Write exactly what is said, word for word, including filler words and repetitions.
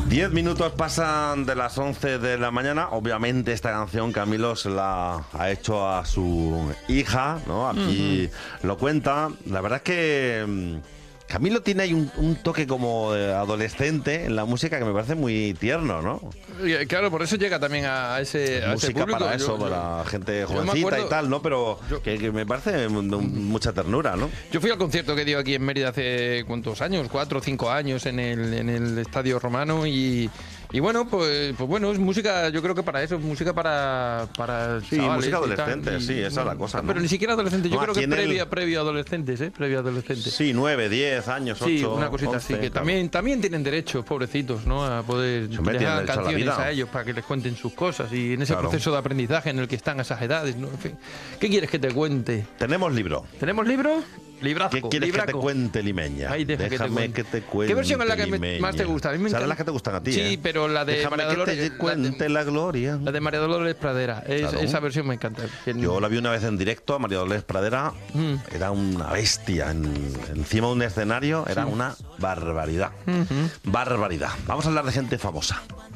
Diez minutos pasan de las once de la mañana. Obviamente esta canción Camilo se la ha hecho a su hija, ¿no? Aquí uh-huh. lo cuenta. La verdad es que mm, Camilo tiene ahí un, un toque como de adolescente en la música que me parece muy tierno, ¿no? Claro, por eso llega también a ese, a música ese público. para eso, yo, para yo, gente yo jovencita acuerdo, y tal, ¿no? Pero yo, que, que me parece mucha ternura, ¿no? Yo fui al concierto que dio aquí en Mérida hace ¿cuántos años? Cuatro o cinco años en el, en el Estadio Romano y... Y bueno, pues, pues bueno, es música, yo creo que para eso, es música para, para sí, música adolescente, y, sí, esa es la cosa, ¿no? Pero ni siquiera adolescente, yo no, creo que previa, el... previo a adolescentes, ¿eh? Previo a adolescentes. Sí, nueve, diez años, ocho, sí, una cosita once, así, que claro. también, también tienen derechos, pobrecitos, ¿no? A poder dejar canciones a, a ellos para que les cuenten sus cosas y en ese claro. proceso de aprendizaje en el que están a esas edades, ¿no? En fin, ¿qué quieres que te cuente? Tenemos libro. ¿Tenemos libro? Librazo, ¿Qué quieres libraco. que te cuente, Limeña? Ay, deja Déjame que te, que te cuente. ¿Qué versión es la que Limeña? más te gusta? A mí me ¿Sabes encanta. las que te gustan a ti? Sí, eh? pero la de Déjame María que Dolores, te cuente la, la gloria. La de María Dolores Pradera. Es, claro. Esa versión me encanta. Yo la vi una vez en directo a María Dolores Pradera. Mm. Era una bestia. En, encima de un escenario era sí. una barbaridad. Mm-hmm. Barbaridad. Vamos a hablar de gente famosa.